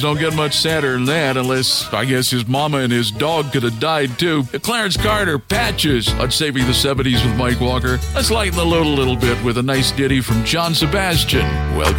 Don't get much sadder than that, unless, I guess, his mama and his dog could have died, too. Clarence Carter, Patches, on Saving the 70s with Mike Walker. Let's lighten the load a little bit with a nice ditty from John Sebastian. Welcome.